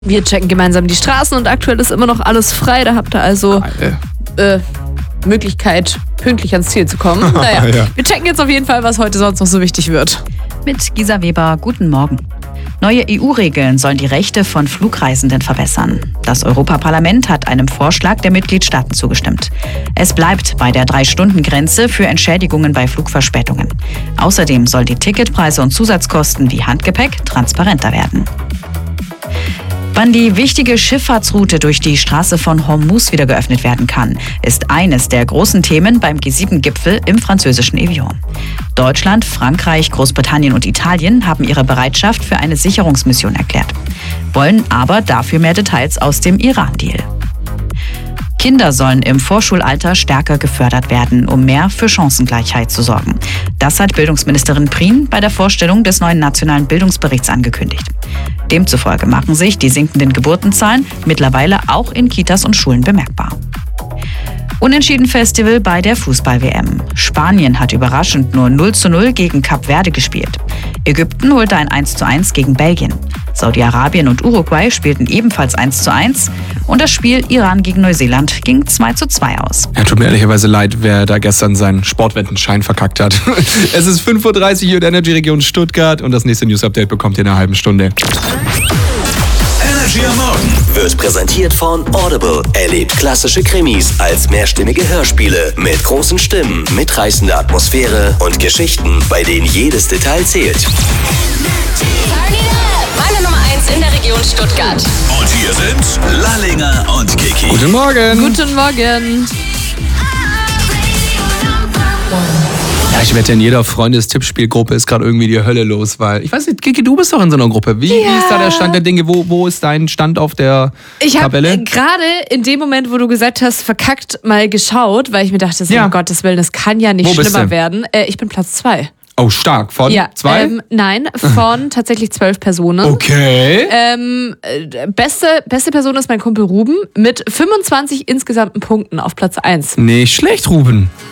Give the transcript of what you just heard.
Wir checken gemeinsam die Straßen und aktuell ist immer noch alles frei. Da habt ihr also Möglichkeit, pünktlich ans Ziel zu kommen. Naja, Ja. Wir checken jetzt auf jeden Fall, was heute sonst noch so wichtig wird. Mit Gisa Weber, guten Morgen. Neue EU-Regeln sollen die Rechte von Flugreisenden verbessern. Das Europaparlament hat einem Vorschlag der Mitgliedstaaten zugestimmt. Es bleibt bei der 3-Stunden-Grenze für Entschädigungen bei Flugverspätungen. Außerdem soll die Ticketpreise und Zusatzkosten wie Handgepäck transparenter werden. Wann die wichtige Schifffahrtsroute durch die Straße von Hormuz wieder geöffnet werden kann, ist eines der großen Themen beim G7-Gipfel im französischen Evian. Deutschland, Frankreich, Großbritannien und Italien haben ihre Bereitschaft für eine Sicherungsmission erklärt, wollen aber dafür mehr Details aus dem Iran-Deal. Kinder sollen im Vorschulalter stärker gefördert werden, um mehr für Chancengleichheit zu sorgen. Das hat Bildungsministerin Prien bei der Vorstellung des neuen nationalen Bildungsberichts angekündigt. Demzufolge machen sich die sinkenden Geburtenzahlen mittlerweile auch in Kitas und Schulen bemerkbar. Unentschieden-Festival bei der Fußball-WM. Spanien hat überraschend nur 0:0 gegen Kap Verde gespielt. Ägypten holte ein 1:1 gegen Belgien. Saudi-Arabien und Uruguay spielten ebenfalls 1:1 und das Spiel Iran gegen Neuseeland ging 2:2 aus. Ja, tut mir ehrlicherweise leid, wer da gestern seinen Sportwettenschein verkackt hat. Es ist 5:30 Uhr in der Energy-Region Stuttgart und das nächste News-Update bekommt ihr in einer halben Stunde. Energy am Morgen wird präsentiert von Audible. Erlebt klassische Krimis als mehrstimmige Hörspiele mit großen Stimmen, mitreißender Atmosphäre und Geschichten, bei denen jedes Detail zählt. Meine Nummer 1 in der Region Stuttgart. Und hier sind Lallinger und Kiki. Guten Morgen! Guten Morgen. Ja, ich wette, in jeder Freundes-Tippspielgruppe ist gerade irgendwie die Hölle los, weil, ich weiß nicht, Kiki, du bist doch in so einer Gruppe. Wie ist da der Stand der Dinge? Wo ist dein Stand auf der Ich habe Tabelle? gerade in dem Moment, wo du gesagt hast, verkackt, mal geschaut, weil ich mir dachte, so, Ja. um Gottes Willen, das kann ja nicht Wo bist schlimmer du? werden. Ich bin Platz 2. Oh, stark. Von Ja, 2? Nein, von tatsächlich 12 Personen. Okay. Beste Person ist mein Kumpel Ruben mit 25 insgesamten Punkten auf Platz 1. Nicht schlecht, Ruben.